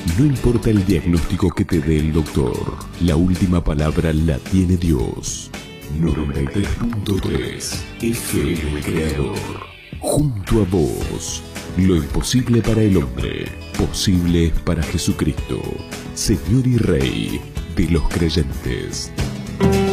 No importa el diagnóstico que te dé el doctor, la última palabra la tiene Dios. 93.3 FM Creador. Junto a vos. Lo imposible para el hombre, posible es para Jesucristo, Señor y Rey de los creyentes.